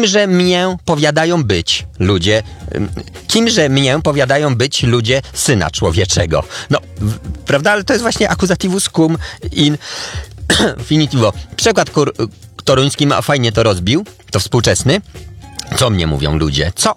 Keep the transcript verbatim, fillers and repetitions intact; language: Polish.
Kimże mię powiadają być ludzie, kimże mię powiadają być ludzie Syna Człowieczego. No, w, prawda, ale to jest właśnie accusativus cum in finitivo. Przekład kur, toruński ma fajnie to rozbił, to współczesny. Co mnie mówią ludzie? Co